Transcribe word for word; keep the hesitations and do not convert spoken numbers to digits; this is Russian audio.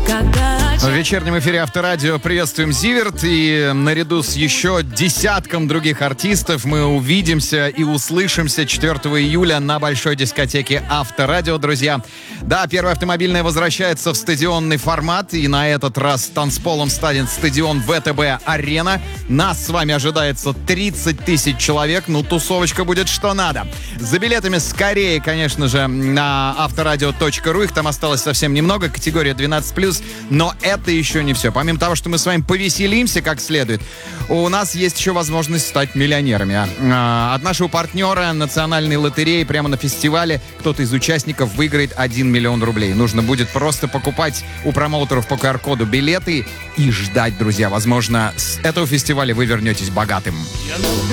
В вечернем эфире Авторадио приветствуем Зиверт, и наряду с еще десятком других артистов мы увидимся и услышимся четвёртого июля на большой дискотеке Авторадио, друзья. Да, первая автомобильная возвращается в стадионный формат, и на этот раз танцполом станет стадион ВТБ-Арена. Нас с вами ожидается тридцать тысяч человек, ну тусовочка будет что надо. За билетами скорее, конечно же, на авторадио точка ру, их там осталось совсем немного, категория двенадцать плюс, но это еще не все. Помимо того, что мы с вами повеселимся как следует, у нас есть еще возможность стать миллионерами. От нашего партнера национальной лотереи прямо на фестивале кто-то из участников выиграет один миллион рублей. Нужно будет просто покупать у промоутеров по ку ар коду билеты и ждать, друзья. Возможно, с этого фестиваля вы вернетесь богатым.